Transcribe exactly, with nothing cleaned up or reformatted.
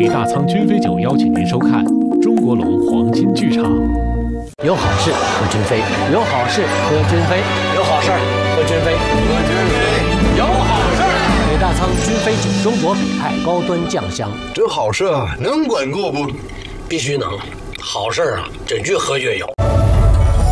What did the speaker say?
北大仓君飞酒邀请您收看中国龙黄金剧场。 有好事喝君飞，有好事喝君飞，有好事喝君飞，喝君飞，有好事。北大仓君飞酒，中国北派高端酱香。 这好事啊，能管够不？ 必须能，好事啊，这越喝越有。